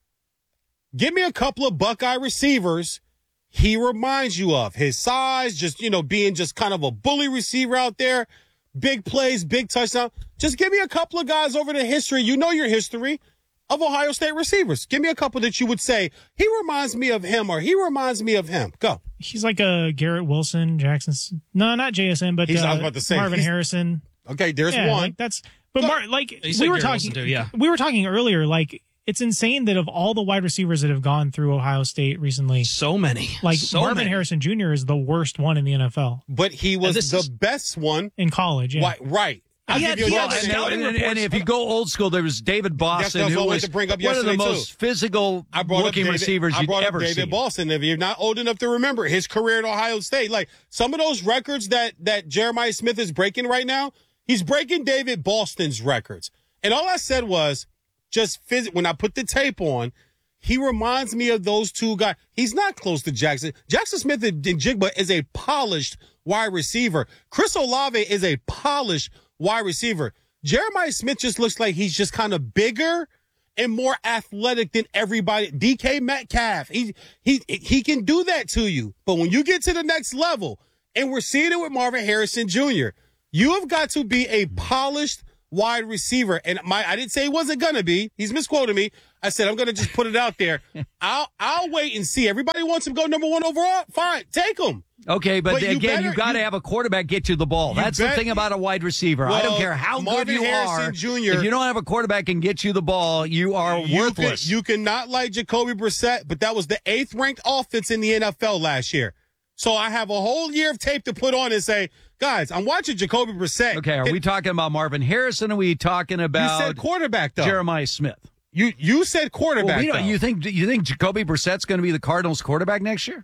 give me a couple of Buckeye receivers he reminds you of, his size, just, you know, being just kind of a bully receiver out there, big plays, big touchdown. Just give me a couple of guys over the history. You know your history of Ohio State receivers. Give me a couple that you would say, he reminds me of him or he reminds me of him. Go. He's like a Garrett Wilson, Jackson. No, not J S N, but He's, uh, I was about to say, Marvin Harrison. Okay, there's yeah, one. Like that's, but Mar- like He said we were Garrett talking, Wilson too, yeah. we were talking earlier, like, it's insane that of all the wide receivers that have gone through Ohio State recently, so many, like so Marvin many. Harrison Junior is the worst one in the N F L. But he was the is- best one in college. Yeah. Right. right. I'll He had- give you he another had thing. scouting And, and, and if you go old school, there was David Boston, that's who what I wanted was to bring up one of the yesterday, too. most physical I brought looking up David, receivers I you'd brought ever up David seen. Boston. If you're not old enough to remember his career at Ohio State, like some of those records that that Jeremiah Smith is breaking right now, he's breaking David Boston's records. And all I said was, just phys- when I put the tape on, he reminds me of those two guys. He's not close to Jackson. Jackson Smith and Jigba is a polished wide receiver. Chris Olave is a polished wide receiver. Jeremiah Smith just looks like he's just kind of bigger and more athletic than everybody. D K Metcalf, he he he can do that to you. But when you get to the next level, and we're seeing it with Marvin Harrison Junior, you have got to be a polished wide receiver. And my I didn't say he wasn't gonna be. He's misquoting me. I said I'm gonna just put it out there. I'll I'll wait and see. Everybody wants him to go number one overall. Fine, take him. Okay, but, But you again, better- you got to you- have a quarterback get you the ball. You That's the bet- thing about a wide receiver. I don't Well, care how Marvin good you Harrison are. Junior If you don't have a quarterback and get you the ball, you are You worthless. Can, you cannot like Jacoby Brissett, but that was the eighth ranked offense in the N F L last year. So I have a whole year of tape to put on and say, guys, I'm watching Jacoby Brissett. Okay, are we talking about Marvin Harrison? Or are we talking about You said quarterback, though. Jeremiah Smith? You you said quarterback. Well, we don't- though. you think you think Jacoby Brissett's going to be the Cardinals' quarterback next year?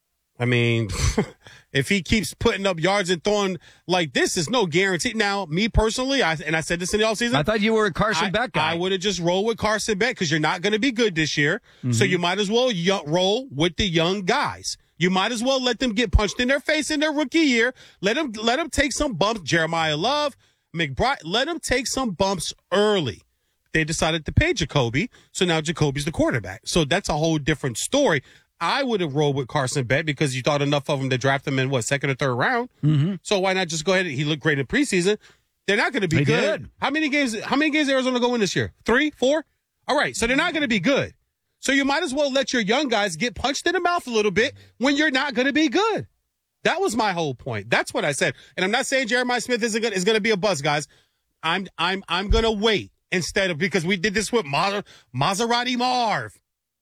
I mean, if he keeps putting up yards and throwing like this, is no guarantee. Now, me personally, I and I said this in the offseason. I thought you were a Carson I, Beck guy. I would have just rolled with Carson Beck because you're not going to be good this year. Mm-hmm. So you might as well y- roll with the young guys. You might as well let them get punched in their face in their rookie year. Let them let them take some bumps. Jeremiah Love, McBride, let them take some bumps early. They decided to pay Jacoby, so now Jacoby's the quarterback. So that's a whole different story. I would have rolled with Carson Beck because you thought enough of him to draft him in, what, second or third round? Mm-hmm. So why not just go ahead? He looked great in preseason. They're not going to be They good. did. How many games? How many games Arizona go in this year? Three, four? All right, so they're not going to be good. So you might as well let your young guys get punched in the mouth a little bit when you're not going to be good. That was my whole point. That's what I said. And I'm not saying Jeremiah Smith isn't gonna, is going to be a buzz, guys. I'm I'm I'm going to wait instead of because we did this with Maser, Maserati Marv.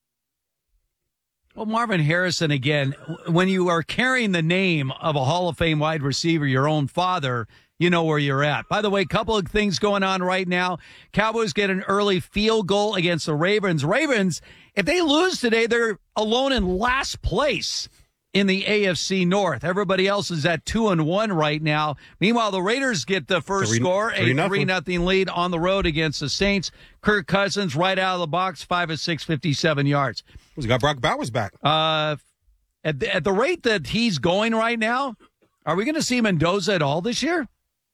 Well, Marvin Harrison, again, when you are carrying the name of a Hall of Fame wide receiver, your own father, you know where you're at. By the way, a couple of things going on right now. Cowboys get an early field goal against the Ravens. Ravens, if they lose today, they're alone in last place in the A F C North. Everybody else is at two and one right now. Meanwhile, the Raiders get the first Three- score, a three nothing. three nothing lead on the road against the Saints. Kirk Cousins right out of the box, five of six, fifty-seven yards. We got Brock Bowers back. Uh, at the, at the rate that he's going right now, are we going to see Mendoza at all this year?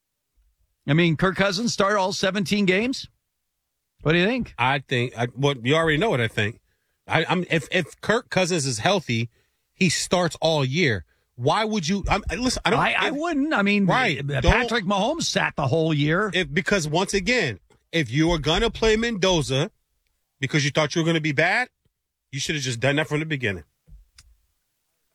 I mean, Kirk Cousins start all seventeen games. What do you think? I think. I, well, you already know what I think. I, I'm if if Kirk Cousins is healthy, he starts all year. Why would you? I'm, listen, I don't. I, I if- wouldn't. I mean, Right. Patrick Mahomes sat the whole year. If because once again, if you were gonna play Mendoza because you thought you were gonna be bad, you should have just done that from the beginning.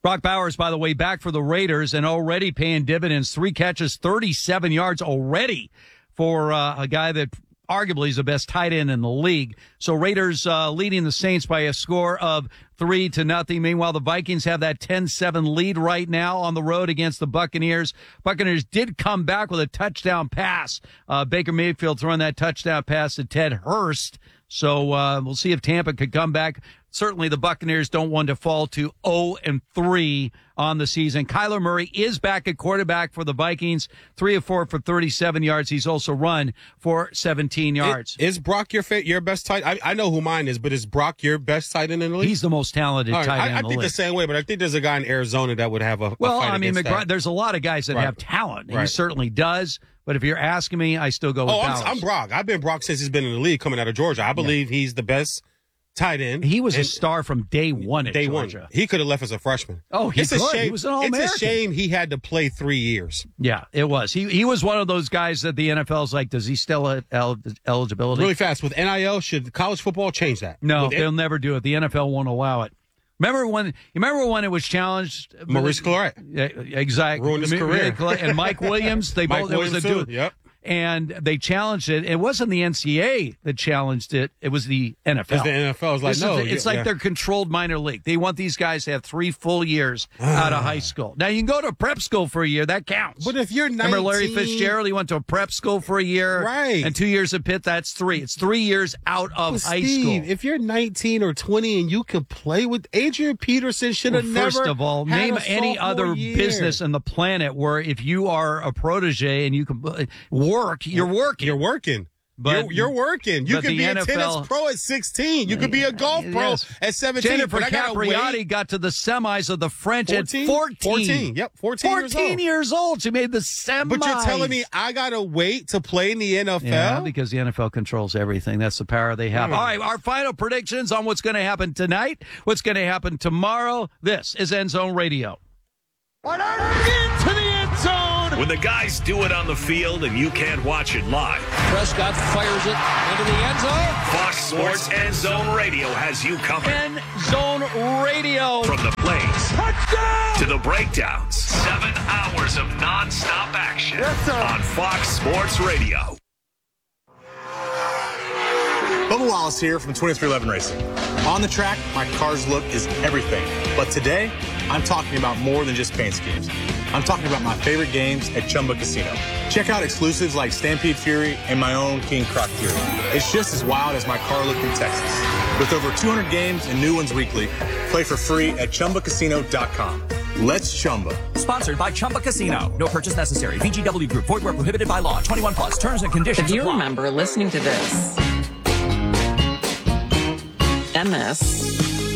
Brock Bowers, by the way, back for the Raiders and already paying dividends. Three catches, thirty-seven yards already for uh, a guy that arguably is the best tight end in the league. So Raiders uh, leading the Saints by a score of three to nothing. Meanwhile, the Vikings have that ten seven lead right now on the road against the Buccaneers. Buccaneers did come back with a touchdown pass. Uh, Baker Mayfield throwing that touchdown pass to Ted Hurst. So uh, we'll see if Tampa could come back. Certainly the Buccaneers don't want to fall to oh and three on the season. Kyler Murray is back at quarterback for the Vikings, three of four for thirty-seven yards. He's also run for seventeen yards. Is, is Brock your fa- your best tight? I, I know who mine is, but is Brock your best tight end in the league? He's the most talented right, tight end I, I in the think league. the same way, but I think there's a guy in Arizona that would have a, well, a fight I mean, against McGrath, that. there's a lot of guys that right. have talent. He right. certainly does. But if you're asking me, I still go with oh, Bowers. I'm, I'm Brock. I've been Brock since he's been in the league coming out of Georgia. I believe yeah. he's the best tight end. He was and a star from day one at day Georgia. One. He could have left as a freshman. Oh, he it's could. A shame, he was an All-American. It's a shame he had to play three years. Yeah, it was. He he was one of those guys that the N F L's like, does he still have el- eligibility? Really fast. With N I L, should college football change that? No, With they'll it? never do it. The N F L won't allow it. Remember when? You remember when it was challenged? Maurice Claret. Yeah, exactly. Ruined his career. And Mike Williams. They Mike both. Williams It was a too. Yep. And they challenged it. It wasn't the N C double A that challenged it. It was the N F L. Because the N F L is like, This no. Is the, it's yeah, like yeah. they're controlled minor league. They want these guys to have three full years out of high school. Now, you can go to prep school for a year. That counts. But if you're nineteen... Remember Larry Fitzgerald? He went to a prep school for a year. Right. And two years at Pitt, that's three. It's three years out of but high Steve, school. If you're nineteen or twenty and you can play with Adrian Peterson, should have well, never. First of all, had name a any sophomore other year. business on the planet where if you are a protege and you can work, you're working. You're working. But you're, you're working. You but could the be N F L, a tennis pro at sixteen. You could be a golf pro yes. at seventeen. Jennifer but I gotta Capriati wait. got to the semis of the French fourteen? at fourteen. fourteen. Yep, fourteen, fourteen years years old. old. She made the semis. But you're telling me I got to wait to play in the N F L? Yeah, because the N F L controls everything. That's the power they have. Hmm. All right, our final predictions on what's going to happen tonight, what's going to happen tomorrow. This is End Zone Radio. Into the end zone. When the guys do it on the field and you can't watch it live. Prescott fires it into the end zone. Fox Sports End Zone Radio has you covered. End Zone Radio. From the plays Touchdown! to the breakdowns. Seven hours of nonstop action yes, on Fox Sports Radio. Bubba Wallace here from twenty-three eleven Racing. On the track, my car's look is everything. But today, I'm talking about more than just paint schemes. I'm talking about my favorite games at Chumba Casino. Check out exclusives like Stampede Fury and my own King Croc Fury. It's just as wild as my car look in Texas. With over two hundred games and new ones weekly, play for free at Chumba Casino dot com. Let's Chumba. Sponsored by Chumba Casino. No purchase necessary. V G W Group. Void where prohibited by law. twenty-one plus. Terms and conditions If you apply. remember listening to this and this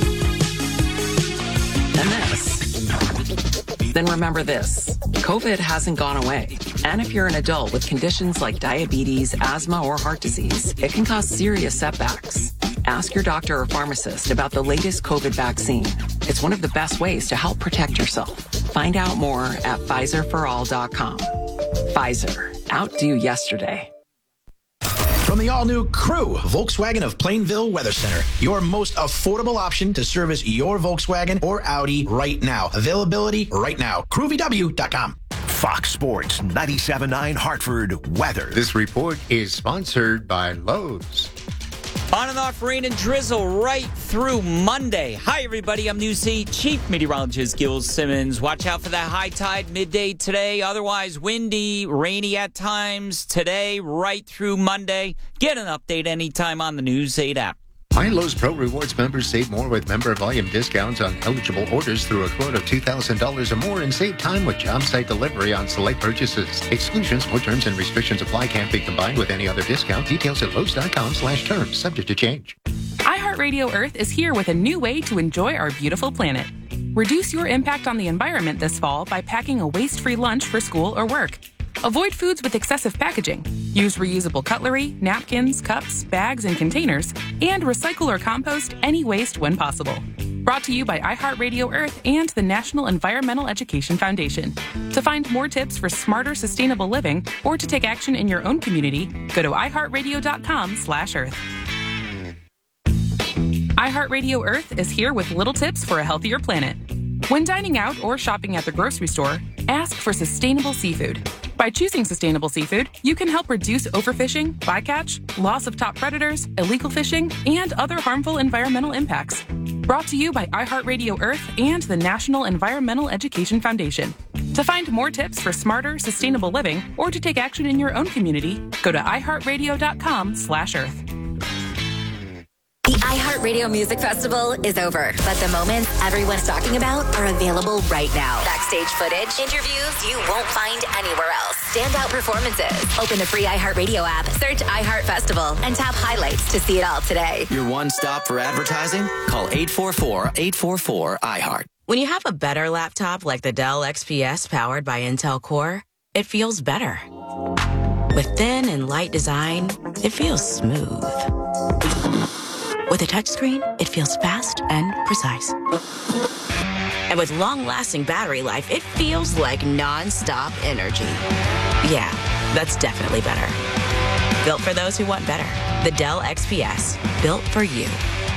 and this, then remember this. COVID hasn't gone away. And if you're an adult with conditions like diabetes, asthma, or heart disease, it can cause serious setbacks. Ask your doctor or pharmacist about the latest COVID vaccine. It's one of the best ways to help protect yourself. Find out more at Pfizer for all dot com. Pfizer. Outdo yesterday. From the all-new Crew, Volkswagen of Plainville Weather Center, your most affordable option to service your Volkswagen or Audi right now. Availability right now. crew v w dot com. Fox Sports ninety-seven point nine Hartford weather. This report is sponsored by Lowe's. On and off rain and drizzle right through Monday. Hi, everybody. I'm News eight Chief Meteorologist Gil Simmons. Watch out for that high tide midday today. Otherwise, windy, rainy at times today, right through Monday. Get an update anytime on the News eight app. High Lowe's Pro Rewards members save more with member volume discounts on eligible orders through a quote of two thousand dollars or more and save time with job site delivery on select purchases. Exclusions or terms and restrictions apply. Can't be combined with any other discount. Details at Lowe's dot com slash terms. Subject to change. iHeartRadio Earth is here with a new way to enjoy our beautiful planet. Reduce your impact on the environment this fall by packing a waste-free lunch for school or work. Avoid foods with excessive packaging. Use reusable cutlery, napkins, cups, bags, and containers, and recycle or compost any waste when possible. Brought to you by iHeartRadio Earth and the National Environmental Education Foundation. To find more tips for smarter, sustainable living, or to take action in your own community, go to i heart radio dot com slash earth. iHeartRadio Earth is here with little tips for a healthier planet. When dining out or shopping at the grocery store, ask for sustainable seafood. By choosing sustainable seafood, you can help reduce overfishing, bycatch, loss of top predators, illegal fishing, and other harmful environmental impacts. Brought to you by iHeartRadio Earth and the National Environmental Education Foundation. To find more tips for smarter, sustainable living, or to take action in your own community, go to iHeartRadio.com slash Earth. The iHeartRadio Music Festival is over, but the moments everyone's talking about are available right now. Backstage footage, interviews you won't find anywhere else. Standout performances. Open the free iHeartRadio app, search iHeart Festival, and tap highlights to see it all today. Your one stop for advertising? Call eight four four, eight four four, iHeart. When you have a better laptop like the Dell X P S powered by Intel Core, it feels better. With thin and light design, it feels smooth. With a touchscreen, it feels fast and precise. And with long-lasting battery life, it feels like non-stop energy. Yeah, that's definitely better. Built for those who want better. The Dell X P S, built for you.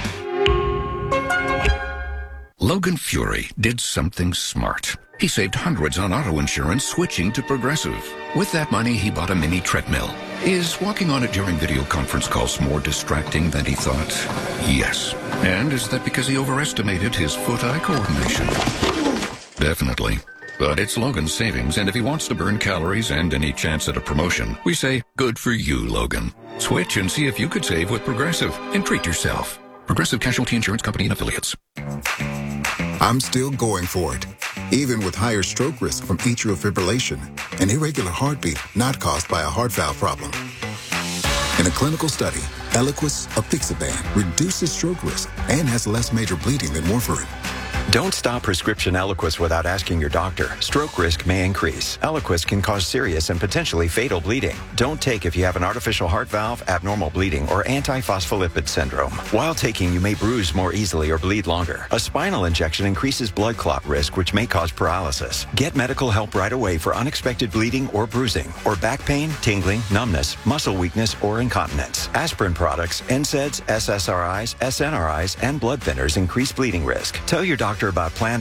Logan Fury did something smart. He saved hundreds on auto insurance switching to Progressive. With that money, he bought a mini treadmill. Is walking on it during video conference calls more distracting than he thought? Yes. And is that because he overestimated his foot-eye coordination? Definitely. But it's Logan's savings, and if he wants to burn calories and any chance at a promotion, we say, good for you, Logan. Switch and see if you could save with Progressive and treat yourself. Progressive Casualty Insurance Company and Affiliates. I'm still going for it, even with higher stroke risk from atrial fibrillation, an irregular heartbeat not caused by a heart valve problem. In a clinical study, Eliquis apixaban reduces stroke risk and has less major bleeding than warfarin. Don't stop prescription Eliquis without asking your doctor. Stroke risk may increase. Eliquis can cause serious and potentially fatal bleeding. Don't take if you have an artificial heart valve, abnormal bleeding, or antiphospholipid syndrome. While taking, you may bruise more easily or bleed longer. A spinal injection increases blood clot risk, which may cause paralysis. Get medical help right away for unexpected bleeding or bruising, or back pain, tingling, numbness, muscle weakness, or incontinence. Aspirin products, N SAIDs, S S R Is, S N R Is, and blood thinners increase bleeding risk. Tell your doctor about planned